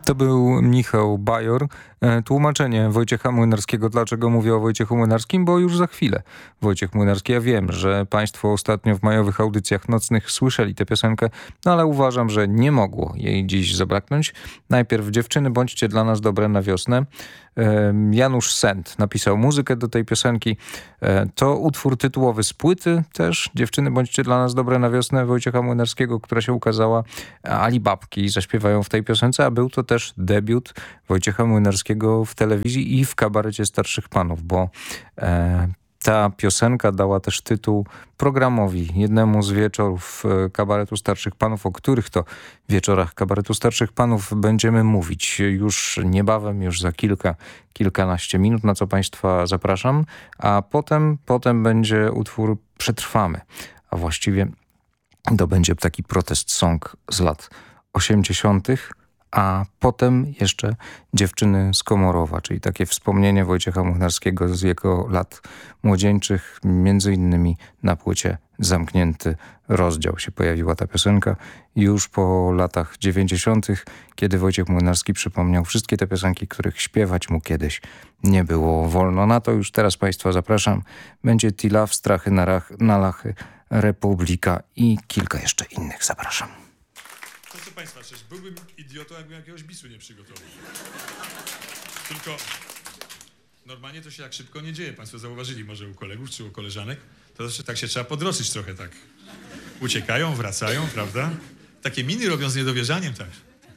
To był Michał Bajor. Tłumaczenie Wojciecha Młynarskiego. Dlaczego mówię o Wojciechu Młynarskim? Bo już za chwilę Wojciech Młynarski. Ja wiem, że państwo ostatnio w majowych audycjach nocnych słyszeli tę piosenkę, no ale uważam, że nie mogło jej dziś zabraknąć. Najpierw Dziewczyny, bądźcie dla nas dobre na wiosnę. Janusz Sent napisał muzykę do tej piosenki. To utwór tytułowy z płyty też. Dziewczyny, bądźcie dla nas dobre na wiosnę Wojciecha Młynarskiego, która się ukazała. Alibabki zaśpiewają w tej piosence, a był to też debiut Wojciecha Młynarskiego w telewizji i w kabarecie Starszych Panów, bo ta piosenka dała też tytuł programowi, jednemu z wieczorów kabaretu Starszych Panów, o których to wieczorach kabaretu Starszych Panów będziemy mówić już niebawem, już za kilkanaście minut, na co państwa zapraszam, a potem będzie utwór Przetrwamy, a właściwie to będzie taki protest song z lat 80., a potem jeszcze Dziewczyny z Komorowa, czyli takie wspomnienie Wojciecha Młynarskiego z jego lat młodzieńczych. Między innymi na płycie Zamknięty rozdział się pojawiła ta piosenka. Już po latach 90., kiedy Wojciech Młynarski przypomniał wszystkie te piosenki, których śpiewać mu kiedyś nie było wolno. Na to już teraz państwa zapraszam. Będzie Tilaf, Strachy na lachy, Republika i kilka jeszcze innych. Zapraszam. Proszę państwa, przecież byłbym idiotą, jakbym jakiegoś bisu nie przygotował. Tylko normalnie to się tak szybko nie dzieje. Państwo zauważyli może u kolegów czy u koleżanek. To zawsze tak się trzeba podroszyć trochę tak. Uciekają, wracają, prawda? Takie miny robią z niedowierzaniem, tak.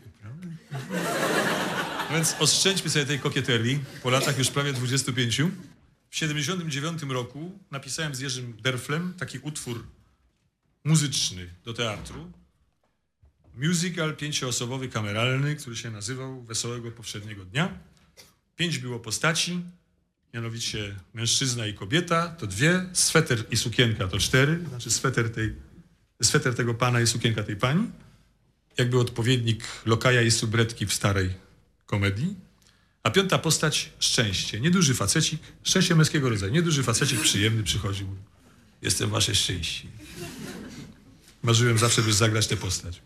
No więc oszczędźmy sobie tej kokieterii. Po latach już prawie 25. W 79 roku napisałem z Jerzym Derflem taki utwór muzyczny do teatru. Musical 5-osobowy, kameralny, który się nazywał Wesołego Powszedniego Dnia. 5 było postaci, mianowicie mężczyzna i kobieta, to 2, sweter i sukienka to 4, znaczy sweter tego pana i sukienka tej pani, jakby odpowiednik lokaja i subretki w starej komedii. A 5. postać szczęście, nieduży facecik, szczęście męskiego rodzaju, nieduży facecik przyjemny przychodził, jestem wasze szczęście. Marzyłem zawsze, by zagrać tę postać.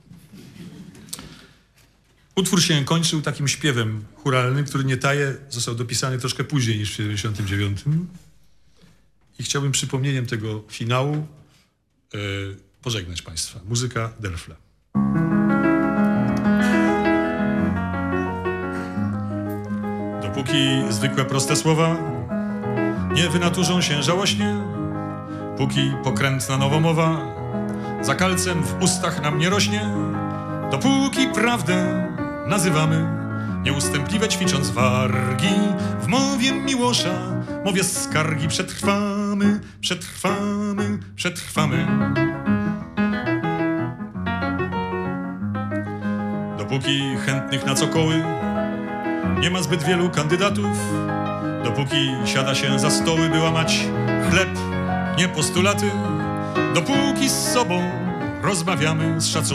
Utwór się kończył takim śpiewem chóralnym, który nie taje, został dopisany troszkę później niż w 79. I chciałbym przypomnieniem tego finału pożegnać państwa. Muzyka Derfla. Dopóki zwykłe proste słowa nie wynaturzą się żałośnie, póki pokrętna nowomowa za kalcem w ustach nam nie rośnie, dopóki prawdę nazywamy nieustępliwe, ćwicząc wargi w mowie Miłosza, mowie skargi przetrwamy, przetrwamy, przetrwamy. Dopóki chętnych na cokoły nie ma zbyt wielu kandydatów, dopóki siada się za stoły, by łamać chleb, nie postulaty, dopóki z sobą rozmawiamy z szacunkiem,